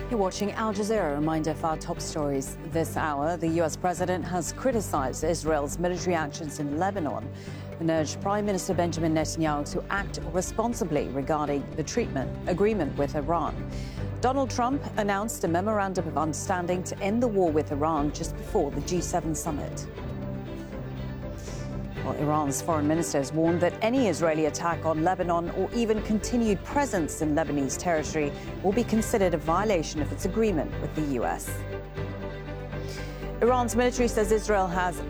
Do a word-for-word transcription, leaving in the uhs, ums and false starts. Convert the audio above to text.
You're watching Al Jazeera. A reminder of our top stories this hour. The U S president has criticized Israel's military actions in Lebanon and urged Prime Minister Benjamin Netanyahu to act responsibly regarding the treatment agreement with Iran. Donald Trump announced a memorandum of understanding to end the war with Iran just before the G seven summit. Well, Iran's foreign minister has warned that any Israeli attack on Lebanon or even continued presence in Lebanese territory will be considered a violation of its agreement with the U S. Iran's military says Israel has